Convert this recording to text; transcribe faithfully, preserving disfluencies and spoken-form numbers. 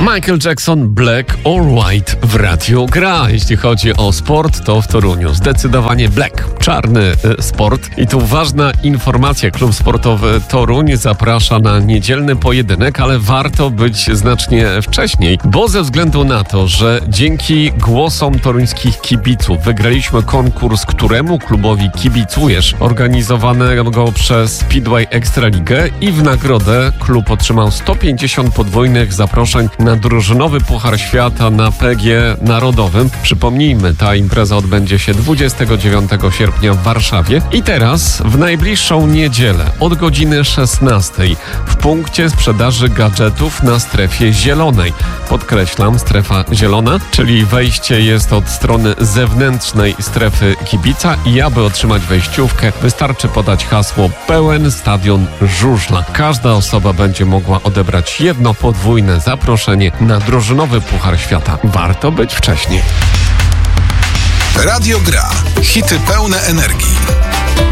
Michael Jackson, Black or White w Radiu Gra. Jeśli chodzi o sport, to w Toruniu zdecydowanie black, czarny y, sport. I tu ważna informacja. Klub sportowy Toruń zaprasza na niedzielny pojedynek, ale warto być znacznie wcześniej, bo ze względu na to, że dzięki głosom toruńskich kibiców wygraliśmy konkurs Któremu klubowi kibicujesz, organizowanego przez Speedway Ekstraligę, i w nagrodę klub otrzymał sto pięćdziesiąt podwójnych zaproszeń na drużynowy Puchar Świata na P G Narodowym. Przypomnijmy, ta impreza odbędzie się dwudziestego dziewiątego sierpnia w Warszawie. I teraz w najbliższą niedzielę od godziny szesnastej w punkcie sprzedaży gadżetów na strefie zielonej. Podkreślam, strefa zielona, czyli wejście jest od strony zewnętrznej strefy kibica i aby otrzymać wejściówkę, wystarczy podać hasło pełen stadion żużla. Każda osoba będzie mogła odebrać jedno podwójne zaproszenie na drużynowy Puchar Świata. Warto być wcześniej. Radio Gra. Hity pełne energii.